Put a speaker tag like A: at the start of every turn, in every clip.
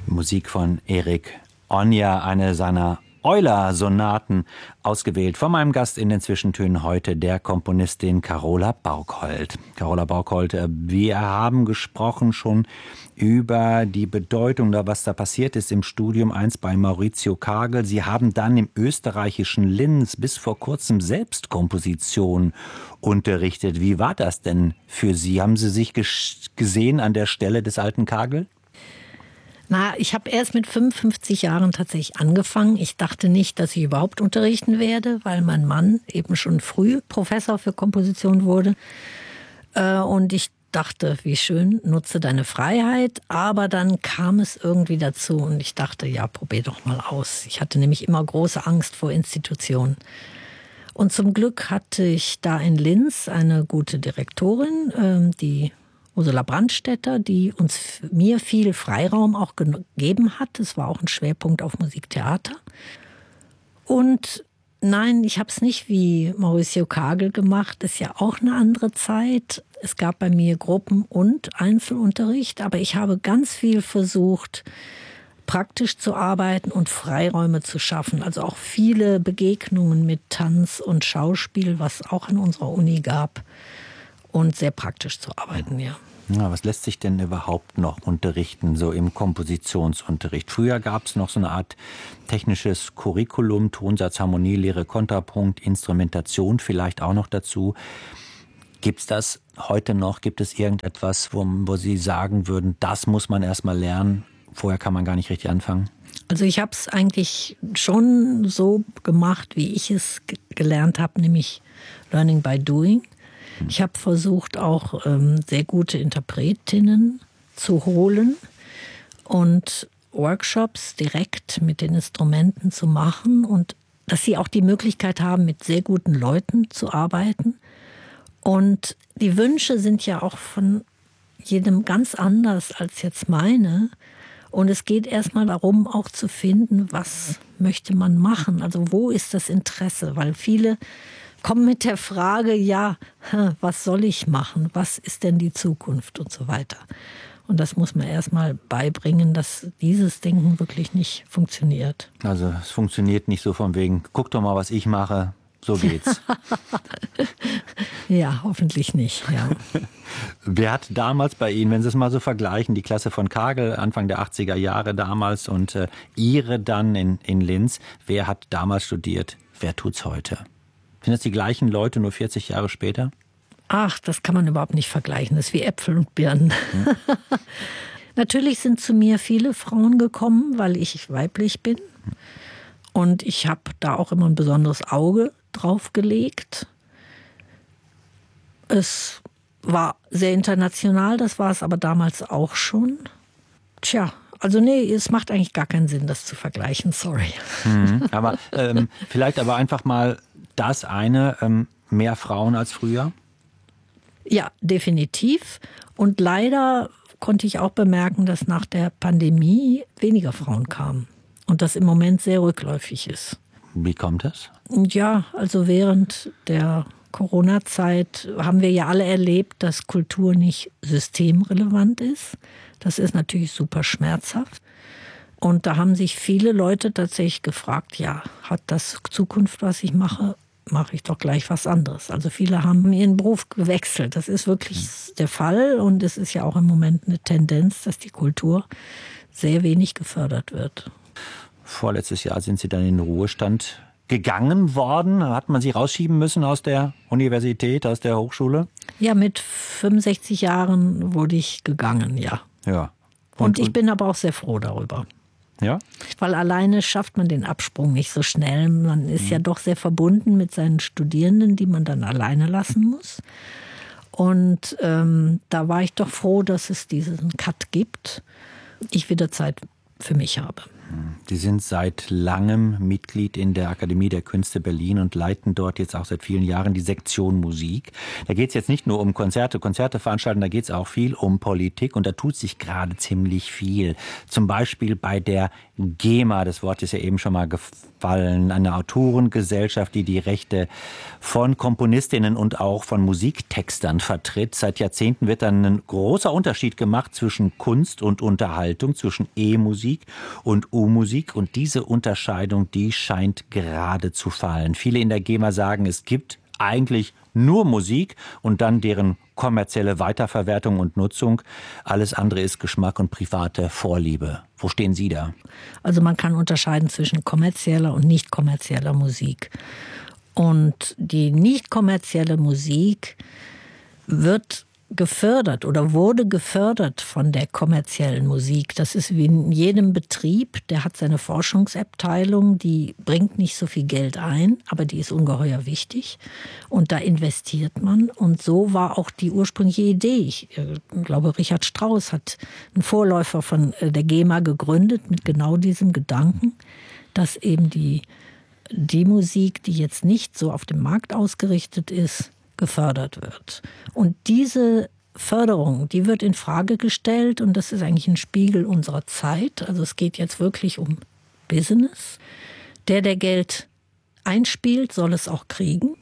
A: Musik von Erik Onya, eine seiner Euler-Sonaten, ausgewählt von meinem Gast in den Zwischentönen heute, der Komponistin Carola Baukholt. Carola Baukholt, wir haben gesprochen schon über die Bedeutung, was da passiert ist im Studium 1 bei Maurizio Kagel. Sie haben dann im österreichischen Linz bis vor kurzem selbst Komposition unterrichtet. Wie war das denn für Sie? Haben Sie sich gesehen an der Stelle des alten Kagel?
B: Na, ich habe erst mit 55 Jahren tatsächlich angefangen. Ich dachte nicht, dass ich überhaupt unterrichten werde, weil mein Mann eben schon früh Professor für Komposition wurde. Und ich dachte, wie schön, nutze deine Freiheit. Aber dann kam es irgendwie dazu und ich dachte, ja, probier doch mal aus. Ich hatte nämlich immer große Angst vor Institutionen. Und zum Glück hatte ich da in Linz eine gute Direktorin, die Ursula Brandstätter, die mir viel Freiraum auch gegeben hat. Es war auch ein Schwerpunkt auf Musiktheater. Und nein, ich habe es nicht wie Maurizio Kagel gemacht. Das ist ja auch eine andere Zeit. Es gab bei mir Gruppen- und Einzelunterricht, aber ich habe ganz viel versucht, praktisch zu arbeiten und Freiräume zu schaffen. Also auch viele Begegnungen mit Tanz und Schauspiel, was auch an unserer Uni gab. Und sehr praktisch zu arbeiten, ja.
A: Ja, was lässt sich denn überhaupt noch unterrichten, so im Kompositionsunterricht? Früher gab es noch so eine Art technisches Curriculum, Tonsatz, Harmonie, Lehre, Kontrapunkt, Instrumentation vielleicht auch noch dazu. Gibt es das heute noch? Gibt es irgendetwas, wo Sie sagen würden, das muss man erst mal lernen, vorher kann man gar nicht richtig anfangen?
B: Also ich habe es eigentlich schon so gemacht, wie ich es gelernt habe, nämlich Learning by Doing. Ich habe versucht, auch sehr gute Interpretinnen zu holen und Workshops direkt mit den Instrumenten zu machen und dass sie auch die Möglichkeit haben, mit sehr guten Leuten zu arbeiten. Und die Wünsche sind ja auch von jedem ganz anders als jetzt meine. Und es geht erstmal darum, auch zu finden, was möchte man machen? Also wo ist das Interesse? Weil viele kommen mit der Frage, ja, was soll ich machen? Was ist denn die Zukunft und so weiter? Und das muss man erstmal beibringen, dass dieses Denken wirklich nicht funktioniert.
A: Also es funktioniert nicht so von wegen, guck doch mal, was ich mache, so geht's.
B: Ja, hoffentlich nicht, ja.
A: Wer hat damals bei Ihnen, wenn Sie es mal so vergleichen, die Klasse von Kagel, Anfang der 80er Jahre damals und Ihre dann in Linz, wer hat damals studiert? Wer tut's heute? Sind das die gleichen Leute, nur 40 Jahre später?
B: Ach, das kann man überhaupt nicht vergleichen. Das ist wie Äpfel und Birnen. Natürlich sind zu mir viele Frauen gekommen, weil ich weiblich bin. Und ich habe da auch immer ein besonderes Auge drauf gelegt. Es war sehr international, das war es aber damals auch schon. Tja, also nee, es macht eigentlich gar keinen Sinn, das zu vergleichen, sorry.
A: Aber vielleicht aber einfach mal das eine, mehr Frauen als früher?
B: Ja, definitiv. Und leider konnte ich auch bemerken, dass nach der Pandemie weniger Frauen kamen. Und das im Moment sehr rückläufig ist.
A: Wie kommt das?
B: Ja, also während der Corona-Zeit haben wir ja alle erlebt, dass Kultur nicht systemrelevant ist. Das ist natürlich super schmerzhaft. Und da haben sich viele Leute tatsächlich gefragt, ja, hat das Zukunft, was ich mache? Mache ich doch gleich was anderes. Also viele haben ihren Beruf gewechselt. Das ist wirklich der Fall. Und es ist ja auch im Moment eine Tendenz, dass die Kultur sehr wenig gefördert wird.
A: Vorletztes Jahr sind Sie dann in den Ruhestand gegangen worden. Hat man Sie rausschieben müssen aus der Universität, aus der Hochschule?
B: Ja, mit 65 Jahren wurde ich gegangen, ja.
A: Ja.
B: Und ich bin aber auch sehr froh darüber.
A: Ja?
B: Weil alleine schafft man den Absprung nicht so schnell. Man ist ja doch sehr verbunden mit seinen Studierenden, die man dann alleine lassen muss. Und da war ich doch froh, dass es diesen Cut gibt. Ich wieder Zeit für mich habe.
A: Sie sind seit langem Mitglied in der Akademie der Künste Berlin und leiten dort jetzt auch seit vielen Jahren die Sektion Musik. Da geht es jetzt nicht nur um Konzerte veranstalten, da geht es auch viel um Politik und da tut sich gerade ziemlich viel. Zum Beispiel bei der GEMA, das Wort ist ja eben schon mal gefallen, eine Autorengesellschaft, die die Rechte von Komponistinnen und auch von Musiktextern vertritt. Seit Jahrzehnten wird dann ein großer Unterschied gemacht zwischen Kunst und Unterhaltung, zwischen E-Musik U-Musik und U-Musik. Und diese Unterscheidung, die scheint gerade zu fallen. Viele in der GEMA sagen, es gibt eigentlich nur Musik und dann deren kommerzielle Weiterverwertung und Nutzung. Alles andere ist Geschmack und private Vorliebe. Wo stehen Sie da?
B: Also man kann unterscheiden zwischen kommerzieller und nicht kommerzieller Musik. Und die nicht kommerzielle Musik wird gefördert oder wurde gefördert von der kommerziellen Musik. Das ist wie in jedem Betrieb, der hat seine Forschungsabteilung, die bringt nicht so viel Geld ein, aber die ist ungeheuer wichtig und da investiert man. Und so war auch die ursprüngliche Idee. Ich glaube, Richard Strauss hat einen Vorläufer von der GEMA gegründet mit genau diesem Gedanken, dass eben die Musik, die jetzt nicht so auf dem Markt ausgerichtet ist, gefördert wird. Und diese Förderung, die wird in Frage gestellt und das ist eigentlich ein Spiegel unserer Zeit. Also es geht jetzt wirklich um Business. Der Geld einspielt, soll es auch kriegen.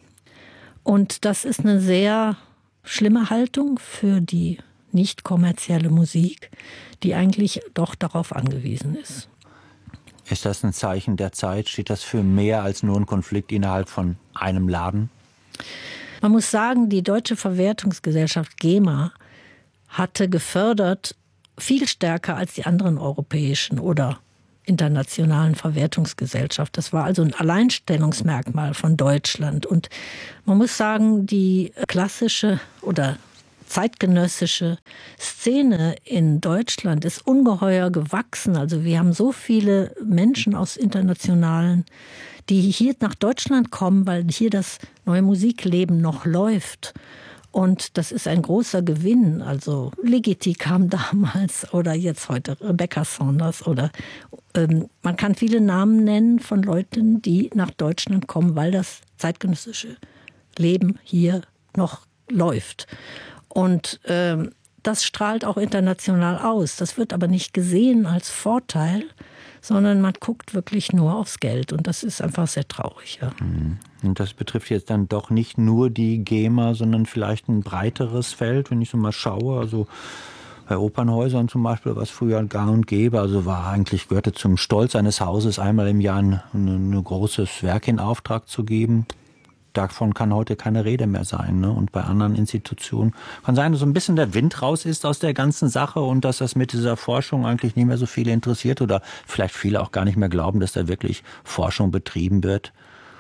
B: Und das ist eine sehr schlimme Haltung für die nicht kommerzielle Musik, die eigentlich doch darauf angewiesen ist.
A: Ist das ein Zeichen der Zeit? Steht das für mehr als nur ein Konflikt innerhalb von einem Laden?
B: Man muss sagen, die Deutsche Verwertungsgesellschaft GEMA hatte gefördert viel stärker als die anderen europäischen oder internationalen Verwertungsgesellschaften. Das war also ein Alleinstellungsmerkmal von Deutschland. Und man muss sagen, die klassische oder zeitgenössische Szene in Deutschland ist ungeheuer gewachsen. Also wir haben so viele Menschen aus internationalen, die hier nach Deutschland kommen, weil hier das neue Musikleben noch läuft. Und das ist ein großer Gewinn. Also Ligeti kam damals oder jetzt heute Rebecca Saunders oder man kann viele Namen nennen von Leuten, die nach Deutschland kommen, weil das zeitgenössische Leben hier noch läuft. Und das strahlt auch international aus. Das wird aber nicht gesehen als Vorteil, sondern man guckt wirklich nur aufs Geld. Und das ist einfach sehr traurig. Ja.
A: Und das betrifft jetzt dann doch nicht nur die GEMA, sondern vielleicht ein breiteres Feld, wenn ich so mal schaue. Also bei Opernhäusern zum Beispiel, was früher gang und gäbe, also gehörte zum Stolz eines Hauses, einmal im Jahr ein großes Werk in Auftrag zu geben. Davon kann heute keine Rede mehr sein. Ne? Und bei anderen Institutionen kann sein, dass so ein bisschen der Wind raus ist aus der ganzen Sache und dass das mit dieser Forschung eigentlich nicht mehr so viele interessiert oder vielleicht viele auch gar nicht mehr glauben, dass da wirklich Forschung betrieben wird.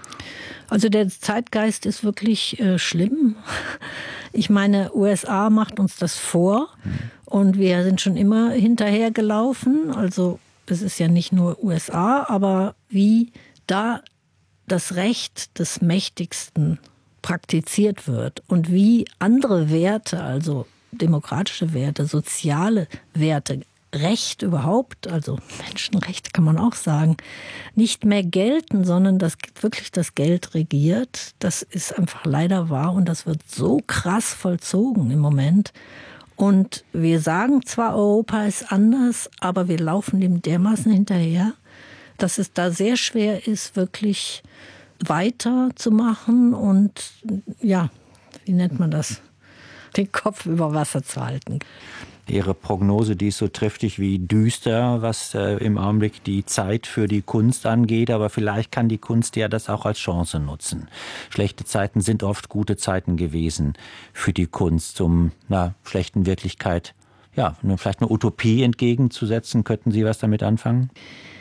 B: Also der Zeitgeist ist wirklich schlimm. Ich meine, USA macht uns das vor und wir sind schon immer hinterhergelaufen. Also es ist ja nicht nur USA, aber wie da das Recht des Mächtigsten praktiziert wird und wie andere Werte, also demokratische Werte, soziale Werte, Recht überhaupt, also Menschenrechte kann man auch sagen, nicht mehr gelten, sondern dass wirklich das Geld regiert. Das ist einfach leider wahr und das wird so krass vollzogen im Moment. Und wir sagen zwar, Europa ist anders, aber wir laufen dem dermaßen hinterher, dass es da sehr schwer ist, wirklich weiterzumachen und ja, wie nennt man das, den Kopf über Wasser zu halten.
A: Ihre Prognose, die ist so triftig wie düster, was im Augenblick die Zeit für die Kunst angeht. Aber vielleicht kann die Kunst ja das auch als Chance nutzen. Schlechte Zeiten sind oft gute Zeiten gewesen für die Kunst, um einer schlechten Wirklichkeit, ja, vielleicht eine Utopie entgegenzusetzen. Könnten Sie was damit anfangen?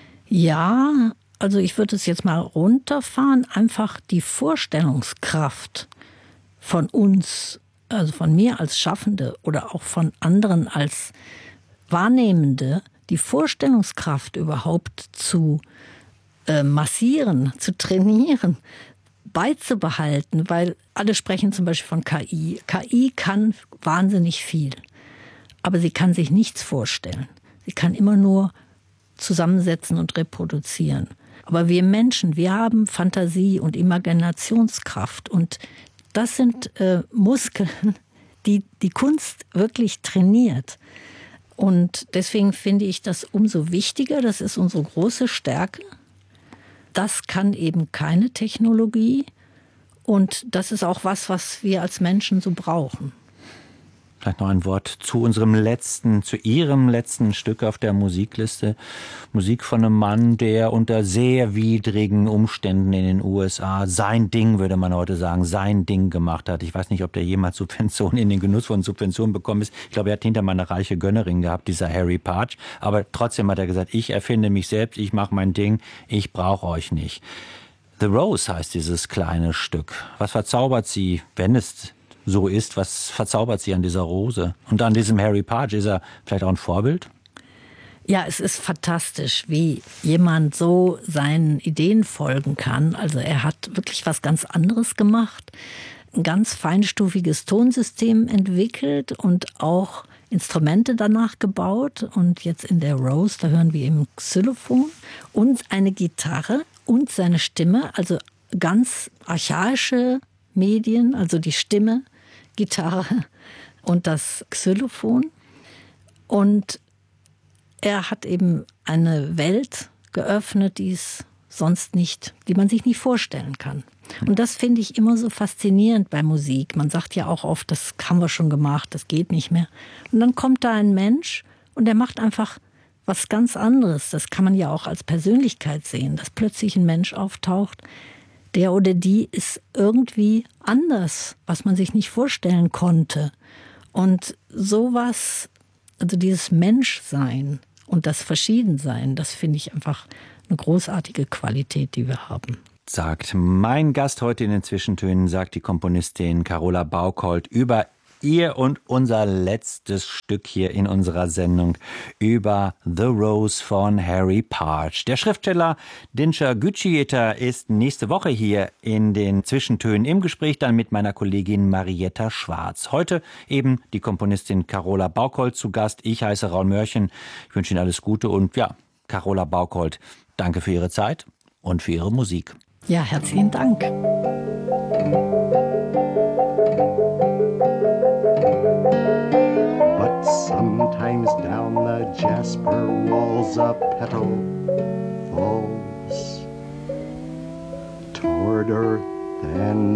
B: Ja, also ich würde es jetzt mal runterfahren. Einfach die Vorstellungskraft von uns, also von mir als Schaffende oder auch von anderen als Wahrnehmende, die Vorstellungskraft überhaupt zu massieren, zu trainieren, beizubehalten, weil alle sprechen zum Beispiel von KI. KI kann wahnsinnig viel, aber sie kann sich nichts vorstellen. Sie kann immer nur zusammensetzen und reproduzieren. Aber wir Menschen, wir haben Fantasie und Imaginationskraft und das sind Muskeln, die die Kunst wirklich trainiert. Und deswegen finde ich das umso wichtiger, das ist unsere große Stärke. Das kann eben keine Technologie und das ist auch was wir als Menschen so brauchen.
A: Vielleicht noch ein Wort zu Ihrem letzten Stück auf der Musikliste. Musik von einem Mann, der unter sehr widrigen Umständen in den USA sein Ding, würde man heute sagen, sein Ding gemacht hat. Ich weiß nicht, ob der jemals Subventionen in den Genuss von Subventionen bekommen ist. Ich glaube, er hat hinterher mal eine reiche Gönnerin gehabt, dieser Harry Partch. Aber trotzdem hat er gesagt, ich erfinde mich selbst, ich mache mein Ding, ich brauche euch nicht. The Rose heißt dieses kleine Stück. Was verzaubert Sie, wenn es so ist, was verzaubert Sie an dieser Rose? Und an diesem Harry Partch, ist er vielleicht auch ein Vorbild?
B: Ja, es ist fantastisch, wie jemand so seinen Ideen folgen kann. Also er hat wirklich was ganz anderes gemacht, ein ganz feinstufiges Tonsystem entwickelt und auch Instrumente danach gebaut. Und jetzt in der Rose, da hören wir eben Xylophon und eine Gitarre und seine Stimme, also ganz archaische Medien, also die Stimme, Gitarre und das Xylophon. Und er hat eben eine Welt geöffnet, die man sich nicht vorstellen kann. Und das finde ich immer so faszinierend bei Musik. Man sagt ja auch oft, das haben wir schon gemacht, das geht nicht mehr. Und dann kommt da ein Mensch und der macht einfach was ganz anderes. Das kann man ja auch als Persönlichkeit sehen, dass plötzlich ein Mensch auftaucht, der oder die ist irgendwie anders, was man sich nicht vorstellen konnte. Und sowas, also dieses Menschsein und das Verschiedensein, das finde ich einfach eine großartige Qualität, die wir haben.
A: Sagt mein Gast heute in den Zwischentönen, sagt die Komponistin Carola Bauckholt über ihr und unser letztes Stück hier in unserer Sendung über The Rose von Harry Partch. Der Schriftsteller Dinçer Güçyiğiter ist nächste Woche hier in den Zwischentönen im Gespräch dann mit meiner Kollegin Marietta Schwarz. Heute eben die Komponistin Carola Bauckholt zu Gast. Ich heiße Raul Mörchen. Ich wünsche Ihnen alles Gute und ja, Carola Bauckholt, danke für Ihre Zeit und für Ihre Musik.
B: Ja, herzlichen Dank.
C: Sometimes down the jasper walls a petal falls toward earth and